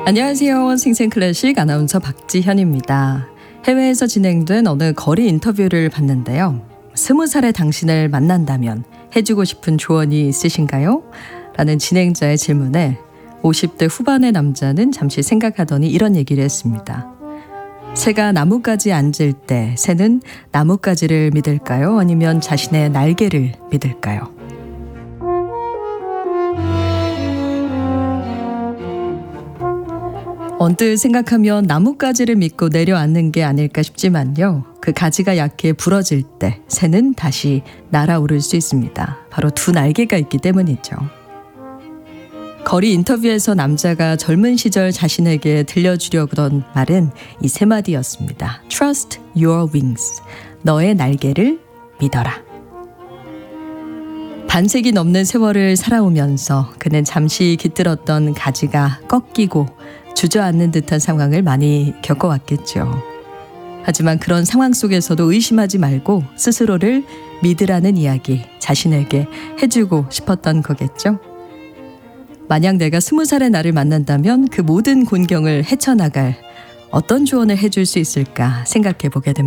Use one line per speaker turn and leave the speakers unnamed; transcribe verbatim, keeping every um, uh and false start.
안녕하세요. 생생클래식 아나운서 박지현입니다. 해외에서 진행된 어느 거리 인터뷰를 봤는데요. 스무 살의 당신을 만난다면 해주고 싶은 조언이 있으신가요? 라는 진행자의 질문에 오십 대 후반의 남자는 잠시 생각하더니 이런 얘기를 했습니다. 새가 나뭇가지에 앉을 때 새는 나뭇가지를 믿을까요? 아니면 자신의 날개를 믿을까요? 언뜻 생각하면 나뭇가지를 믿고 내려앉는 게 아닐까 싶지만요. 그 가지가 약해 부러질 때 새는 다시 날아오를 수 있습니다. 바로 두 날개가 있기 때문이죠. 거리 인터뷰에서 남자가 젊은 시절 자신에게 들려주려고 던 말은 이 세 마디였습니다. Trust your wings. 너의 날개를 믿어라. 반세기 넘는 세월을 살아오면서 그는 잠시 깃들었던 가지가 꺾이고 주저앉는 듯한 상황을 많이 겪어왔겠죠. 하지만 그런 상황 속에서도 의심하지 말고 스스로를 믿으라는 이야기 자신에게 해주고 싶었던 거겠죠. 만약 내가 스무 살의 나를 만난다면 그 모든 곤경을 헤쳐나갈 어떤 조언을 해줄 수 있을까 생각해 보게 됩니다.